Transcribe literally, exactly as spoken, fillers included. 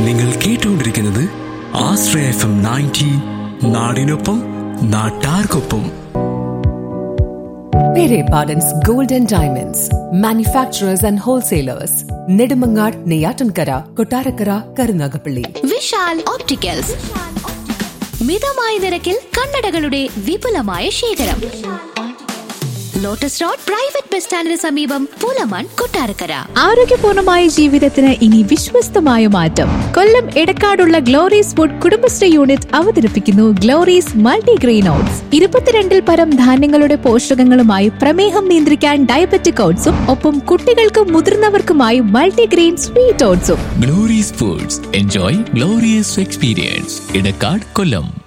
നിങ്ങൾ കേട്ടുകൊണ്ടിരിക്കുന്നത് ആശ്രയ F M ninety, നാടിനൊപ്പം നാട്ടാർക്കൊപ്പം. Pere Pardon's Gold and Diamonds, manufacturers and wholesalers, Nedumangad, Neyatankara, Kottarakara, Karunagapalli. Vishal opticals, മിതമായ നിരക്കിൽ കണ്ണടകളുടെ വിപുലമായ ശേഖരം. ലോട്ടസ് റോഡ് പ്രൈവറ്റ് ബസ് സ്റ്റാൻഡിന് സമീപം, പൂലമാൻ, കൊട്ടാരക്കര. ആരോഗ്യപൂർണമായ ജീവിതത്തിന് ഇനി വിശ്വസ്തമായ മാറ്റം. കൊല്ലം എടക്കാടുള്ള ഗ്ലോറീസ് ഫുഡ് കുടുംബശ്രീ യൂണിറ്റ് അവതരിപ്പിക്കുന്നു ഗ്ലോറീസ് മൾട്ടിഗ്രെയിൻ ഓട്സ്. ഇരുപത്തിരണ്ടിൽ പരം ധാന്യങ്ങളുടെ പോഷകങ്ങളുമായി പ്രമേഹം നിയന്ത്രിക്കാൻ ഡയബറ്റിക് ഓട്സും ഒപ്പം കുട്ടികൾക്കും മുതിർന്നവർക്കുമായി multigrain sweet ഓട്സും. Glory's foods, enjoy glorious experience. Edakkad, കൊല്ലം.